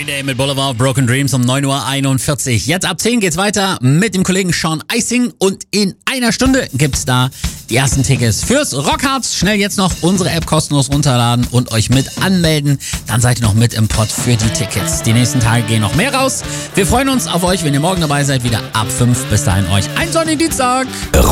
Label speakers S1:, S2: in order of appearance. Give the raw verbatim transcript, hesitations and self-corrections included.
S1: Everyday mit Boulevard Broken Dreams um neun Uhr einundvierzig. Jetzt ab zehn geht's weiter mit dem Kollegen Sean Icing und in einer Stunde gibt's da die ersten Tickets fürs Rockharz. Schnell jetzt noch unsere App kostenlos runterladen und euch mit anmelden. Dann seid ihr noch mit im Pott für die Tickets. Die nächsten Tage gehen noch mehr raus. Wir freuen uns auf euch, wenn ihr morgen dabei seid, wieder ab fünf. Bis dahin euch einen sonnigen Dienstag.